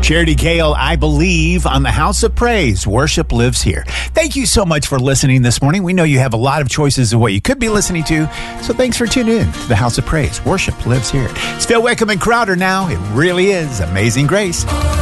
Charity Gale, I believe, on the House of Praise. Worship lives here. Thank you so much for listening this morning. We know you have a lot of choices of what you could be listening to, so thanks for tuning in to the House of Praise. Worship lives here. It's Phil Wickham and Crowder now. It really is Amazing Grace.